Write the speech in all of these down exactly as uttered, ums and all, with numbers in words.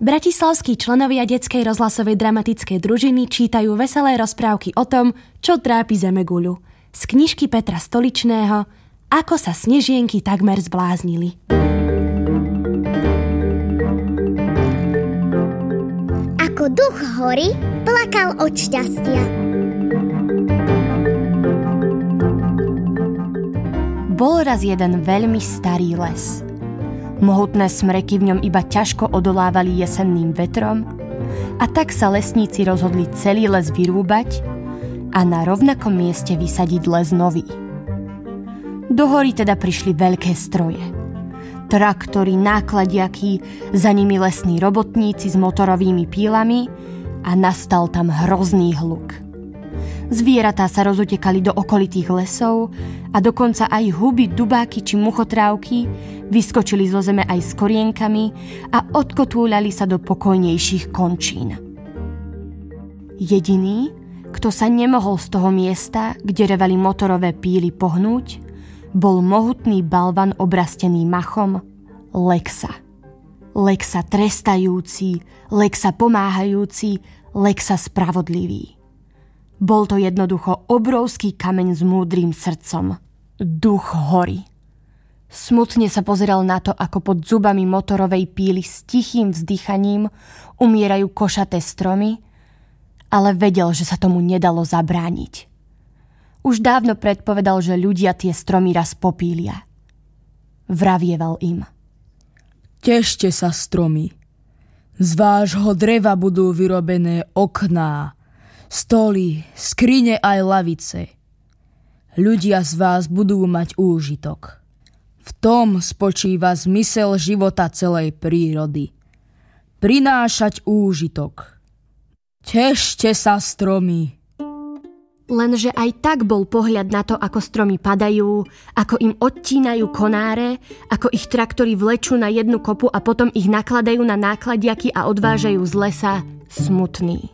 Bratislavskí členovia detskej rozhlasovej dramatickej družiny čítajú veselé rozprávky o tom, čo trápi zemeguľu. Z knižky Petra Stoličného Ako sa snežienky takmer zbláznili. Ako duch hory plakal od šťastia. Bol raz jeden veľmi starý les. Mohutné smreky v ňom iba ťažko odolávali jesenným vetrom a tak sa lesníci rozhodli celý les vyrúbať a na rovnakom mieste vysadiť les nový. Do hory teda prišli veľké stroje. Traktory, nákladiaky, za nimi lesní robotníci s motorovými pílami a nastal tam hrozný hluk. Zvieratá sa rozutekali do okolitých lesov a dokonca aj huby, dubáky či muchotrávky vyskočili zo zeme aj s korienkami a odkotúľali sa do pokojnejších končín. Jediný, kto sa nemohol z toho miesta, kde revali motorové píly, pohnúť, bol mohutný balvan obrastený machom Lexa. Lexa trestajúci, Lexa pomáhajúci, Lexa spravodlivý. Bol to jednoducho obrovský kameň s múdrym srdcom. Duch hory. Smutne sa pozeral na to, ako pod zubami motorovej píly s tichým vzdychaním umierajú košaté stromy, ale vedel, že sa tomu nedalo zabrániť. Už dávno predpovedal, že ľudia tie stromy raz popília. Vravieval im. Tešte sa, stromy. Z vášho dreva budú vyrobené okná, stoly, skrine aj lavice. Ľudia z vás budú mať úžitok. V tom spočíva zmysel života celej prírody. Prinášať úžitok. Tešte sa, stromy. Lenže aj tak bol pohľad na to, ako stromy padajú, ako im odtínajú konáre, ako ich traktory vlečú na jednu kopu a potom ich nakladajú na nákladiaky a odvážajú z lesa, smutný.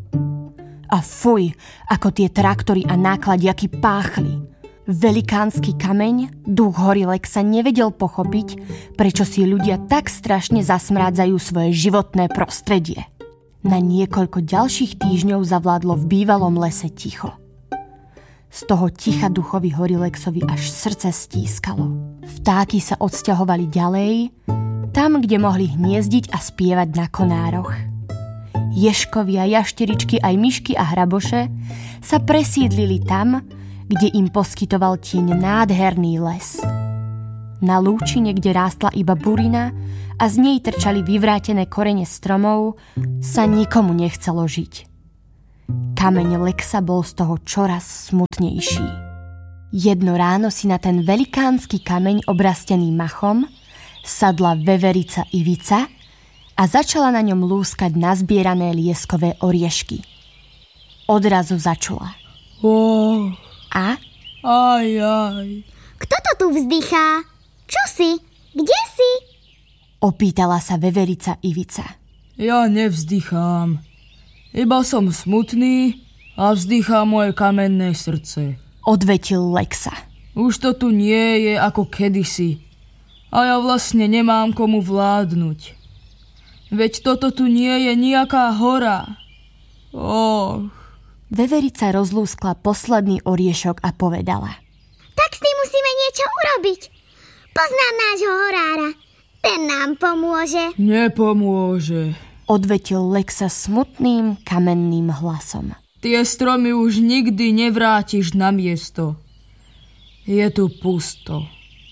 A fuj, ako tie traktory a nákladiaky páchli. Velikánsky kameň, duch hory Lexa nevedel pochopiť, prečo si ľudia tak strašne zasmrádzajú svoje životné prostredie. Na niekoľko ďalších týždňov zavládlo v bývalom lese ticho. Z toho ticha duchovi hory Lexovi až srdce stískalo. Vtáky sa odsťahovali ďalej, tam, kde mohli hniezdiť a spievať na konároch. Ježkovia, jašteričky, aj myšky a hraboše sa presídlili tam, kde im poskytoval tieň nádherný les. Na lúčine, kde rástla iba burina a z nej trčali vyvrátené korene stromov, sa nikomu nechcelo žiť. Kameň Lexa bol z toho čoraz smutnejší. Jedno ráno si na ten velikánsky kameň obrastený machom sadla veverica Ivica a začala na ňom lúskať nazbierané lieskové oriešky. Odrazu začula. Oh. A? Aj, aj. Kto to tu vzdychá? Čo si? Kde si? Opýtala sa veverica Ivica. Ja nevzdychám. Iba som smutný a vzdychá moje kamenné srdce. Odvetil Lexa. Už to tu nie je ako kedysi. A ja vlastne nemám komu vládnuť. Veď toto tu nie je nejaká hora. Och. Veverica rozlúskla posledný oriešok a povedala. Tak s tým musíme niečo urobiť. Poznám nášho horára. Ten nám pomôže. Nepomôže. Odvetil Lexa smutným, kamenným hlasom. Tie stromy už nikdy nevrátiš na miesto. Je tu pusto.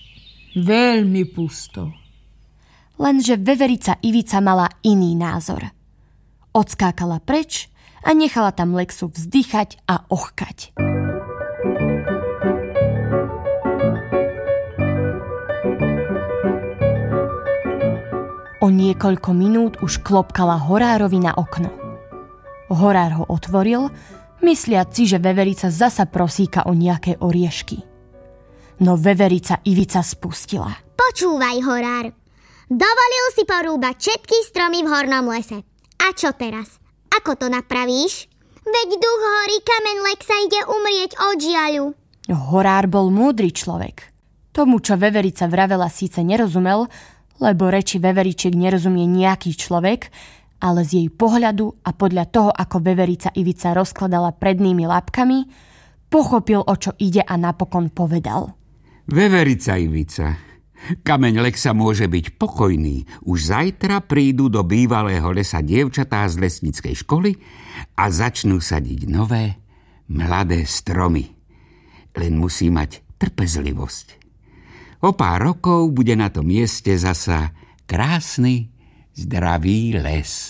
Veľmi pusto. Lenže veverica Ivica mala iný názor. Odskákala preč a nechala tam Lexu vzdychať a ochkať. O niekoľko minút už klopkala horárovi na okno. Horár ho otvoril, mysliac si, že veverica zasa prosíka o nejaké oriešky. No veverica Ivica spustila. Počúvaj, horár. Dovolil si porúbať všetky stromy v hornom lese. A čo teraz? Ako to napravíš? Veď duch hory kameň Lexa ide umrieť od žiaľu. Horár bol múdry človek. Tomu, čo veverica vravela, síce nerozumel, lebo reči veveričiek nerozumie nejaký človek, ale z jej pohľadu a podľa toho, ako veverica Ivica rozkladala prednými labkami, pochopil, o čo ide a napokon povedal. Veverica Ivica, kameň Lexa môže byť pokojný. Už zajtra prídu do bývalého lesa dievčatá z lesníckej školy a začnú sadiť nové, mladé stromy. Len musí mať trpezlivosť. O pár rokov bude na tom mieste zasa krásny, zdravý les.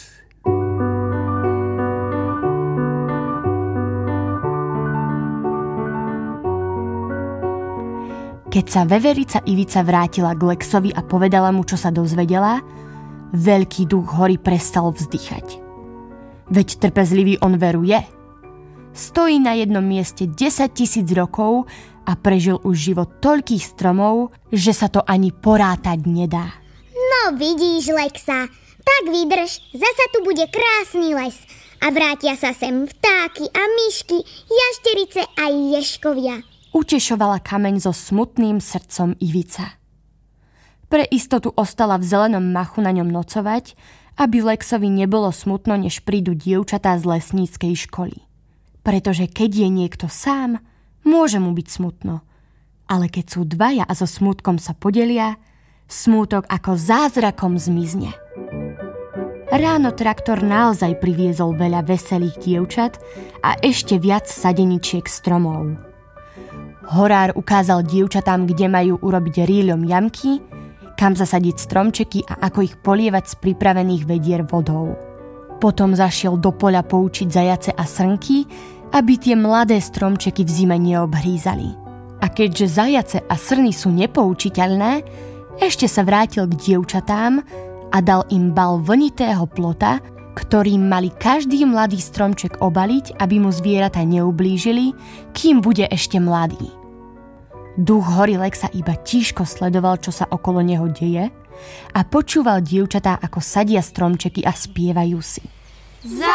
Keď sa veverica Ivica vrátila k Lexovi a povedala mu, čo sa dozvedela, veľký duch hory prestal vzdychať. Veď trpezlivý on veru je. Stojí na jednom mieste desaťtisíc rokov a prežil už život toľkých stromov, že sa to ani porátať nedá. No vidíš, Lexa, tak vydrž, zasa tu bude krásny les a vrátia sa sem vtáky a myšky, jašterice a ježkovia. Utešovala kameň so smutným srdcom Ivica. Pre istotu ostala v zelenom machu na ňom nocovať, aby Lexovi nebolo smutno, než prídu dievčatá z lesníckej školy. Pretože keď je niekto sám, môže mu byť smutno. Ale keď sú dvaja a so smútkom sa podelia, smútok ako zázrakom zmizne. Ráno traktor naozaj priviezol veľa veselých dievčat a ešte viac sadeničiek stromov. Horár ukázal dievčatám, kde majú urobiť rýľom jamky, kam zasadiť stromčeky a ako ich polievať z pripravených vedier vodou. Potom zašiel do poľa poučiť zajace a srnky, aby tie mladé stromčeky v zime neobhrízali. A keďže zajace a srny sú nepoučiteľné, ešte sa vrátil k dievčatám a dal im bal vlnitého plota, ktorým mali každý mladý stromček obaliť, aby mu zvieratá neublížili, kým bude ešte mladý. Duch hory Lexa iba tížko sledoval, čo sa okolo neho deje a počúval dievčatá, ako sadia stromčeky a spievajú si. Za